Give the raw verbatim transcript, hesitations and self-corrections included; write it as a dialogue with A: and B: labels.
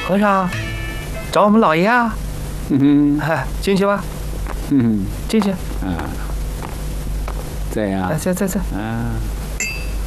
A: 和尚，找我们老爷啊！
B: 嗯
A: 哎，进去吧，
B: 哼，
A: 进去。
B: 啊，这样
A: 哎，在在在。
B: 啊。